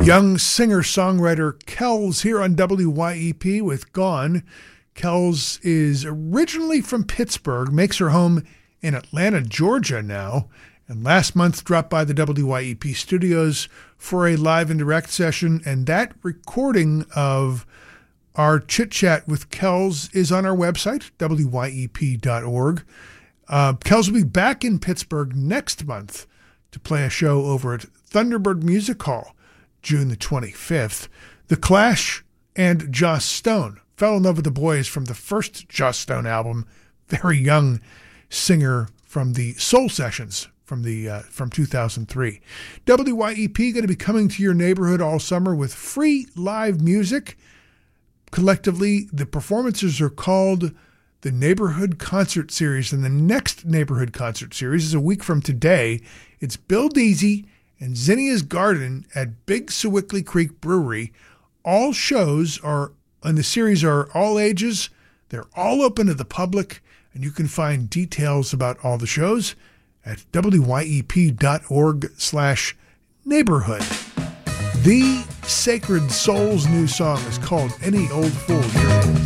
Young singer-songwriter Kells here on WYEP with Gone. Kells is originally from Pittsburgh, makes her home in Atlanta, Georgia now, and last month dropped by the WYEP studios for a live and direct session, and that recording of our chit-chat with Kells is on our website, wyep.org. Kells will be back in Pittsburgh next month to play a show over at Thunderbird Music Hall, June the 25th. The Clash and Joss Stone fell in love with the boys from the first Joss Stone album, very young singer from the Soul Sessions from 2003. WYEP going to be coming to your neighborhood all summer with free live music. Collectively, the performances are called the Neighborhood Concert Series, and the next Neighborhood Concert Series is a week from today. It's Bill Deasy and Zinnia's Garden at Big Sewickley Creek Brewery. All shows are in the series are all ages. They're all open to the public, and you can find details about all the shows at wyep.org/neighborhood. The Sacred Souls new song is called Any Old Fool.